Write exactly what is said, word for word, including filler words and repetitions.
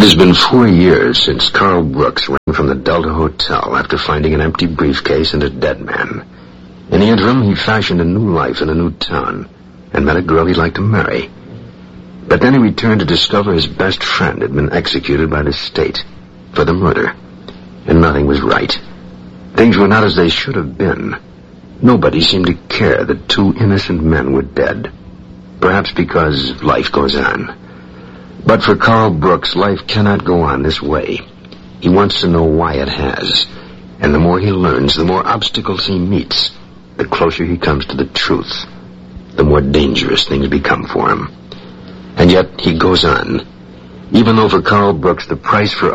has been four years since Carl Brooks ran from the Delta Hotel after finding an empty briefcase and a dead man. In the interim, he fashioned a new life in a new town and met a girl he'd like to marry. But then he returned to discover his best friend had been executed by the state for the murder, and nothing was right. Things were not as they should have been. Nobody seemed to care that two innocent men were dead, perhaps because life goes on. But for Carl Brooks, life cannot go on this way. He wants to know why it has, and the more he learns, the more obstacles he meets, the closer he comes to the truth, the more dangerous things become for him. And yet he goes on, even though for Carl Brooks the price for